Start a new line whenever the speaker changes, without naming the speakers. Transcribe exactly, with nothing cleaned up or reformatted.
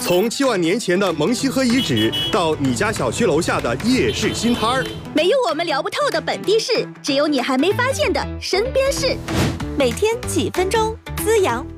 从七万年前的蒙西河遗址，到你家小区楼下的夜市新摊儿，
没有我们聊不透的本地事，只有你还没发现的身边事。
每天几分钟，滋养